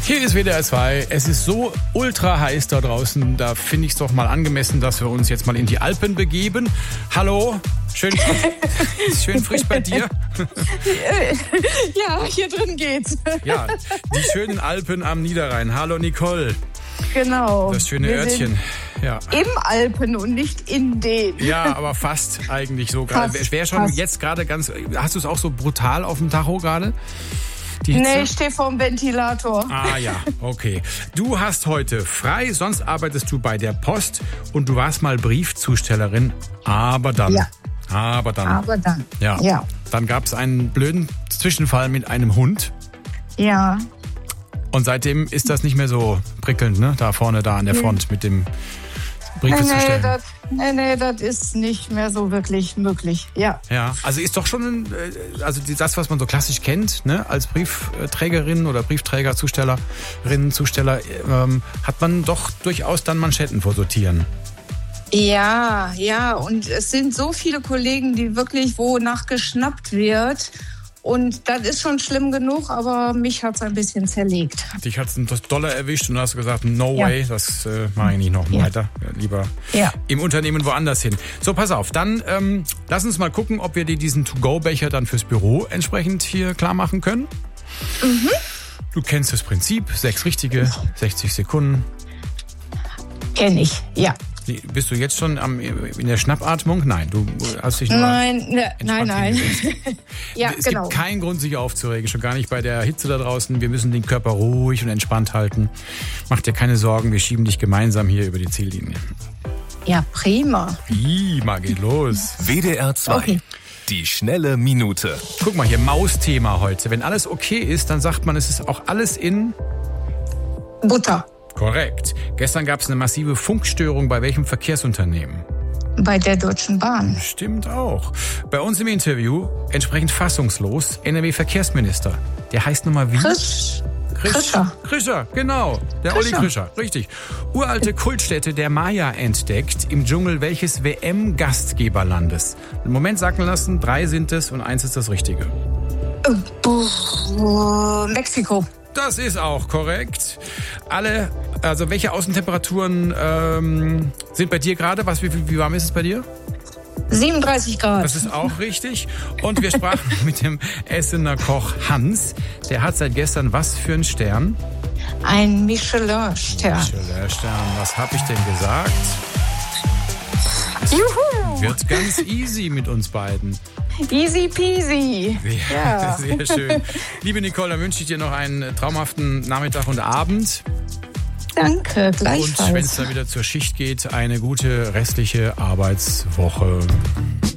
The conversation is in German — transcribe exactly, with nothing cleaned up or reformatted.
Hier ist W D R zwei. Es ist so ultra heiß da draußen. Da finde ich es doch mal angemessen, dass wir uns jetzt mal in die Alpen begeben. Hallo, schön, schön frisch bei dir. Ja, hier drin geht's. Ja, die schönen Alpen am Niederrhein. Hallo Nicole. Genau. Das schöne wir Örtchen. Ja. Im Alpen und nicht in den. Ja, aber fast eigentlich so gerade. Es wäre schon fast. Jetzt gerade ganz. Hast du es auch so brutal auf dem Tacho gerade? Nee, ich stehe vorm Ventilator. Ah ja, okay. Du hast heute frei, sonst arbeitest du bei der Post und du warst mal Briefzustellerin, aber dann. Ja. Aber dann. Aber dann. Ja. ja. Dann gab es einen blöden Zwischenfall mit einem Hund. Ja. Und seitdem ist das nicht mehr so prickelnd, ne? Da vorne, da an der Front mit dem Briefe nee, zu stellen. Nee, das, nee, nee, das ist nicht mehr so wirklich möglich, ja. Ja, also ist doch schon, also das, was man so klassisch kennt, ne? Als Briefträgerin oder Briefträger, Zustellerin, Zusteller, ähm, hat man doch durchaus dann Manschetten vor Sortieren. Ja, ja, und es sind so viele Kollegen, die wirklich, wo nachgeschnappt wird. Und das ist schon schlimm genug, aber mich hat es ein bisschen zerlegt. Dich hat es doller erwischt und du hast gesagt, no ja. way, das äh, mache ich nicht noch ja. weiter. Lieber ja. im Unternehmen woanders hin. So, pass auf, dann ähm, lass uns mal gucken, ob wir dir diesen To-Go-Becher dann fürs Büro entsprechend hier klar machen können. Mhm. Du kennst das Prinzip, sechs richtige, sechzig Sekunden. Kenn ich, ja. Bist du jetzt schon am, in der Schnappatmung? Nein, du hast dich nur Nein, ne, nein, nein. ja, es genau. gibt keinen Grund, sich aufzuregen, schon gar nicht bei der Hitze da draußen. Wir müssen den Körper ruhig und entspannt halten. Mach dir keine Sorgen, wir schieben dich gemeinsam hier über die Ziellinie. Ja, prima. Prima, geht los. W D R zwei. Okay. Die schnelle Minute. Guck mal hier, Mausthema heute. Wenn alles okay ist, dann sagt man, es ist auch alles in Butter. Korrekt. Gestern gab es eine massive Funkstörung bei welchem Verkehrsunternehmen? Bei der Deutschen Bahn. Stimmt auch. Bei uns im Interview, entsprechend fassungslos, N R W-Verkehrsminister. Der heißt nochmal wie? Krisch. Krisch. Krischer. Krischer, genau. Der Krischer. Olli Krischer, richtig. Uralte Kultstätte der Maya entdeckt im Dschungel welches W M-Gastgeberlandes? Einen Moment sacken lassen, drei sind es und eins ist das Richtige. Uh, Mexiko. Das ist auch korrekt. Alle, also welche Außentemperaturen ähm, sind bei dir gerade? Was, wie, wie warm ist es bei dir? siebenunddreißig Grad. Das ist auch richtig. Und wir sprachen mit dem Essener Koch Hans. Der hat seit gestern was für einen Stern? Ein Michelin-Stern. Michelin-Stern. Was habe ich denn gesagt? Es Juhu! Wird ganz easy mit uns beiden. Easy peasy. Ja, ja. Sehr schön. Liebe Nicole, dann wünsche ich dir noch einen traumhaften Nachmittag und Abend. Danke, gleichfalls. Und wenn es dann wieder zur Schicht geht, eine gute restliche Arbeitswoche.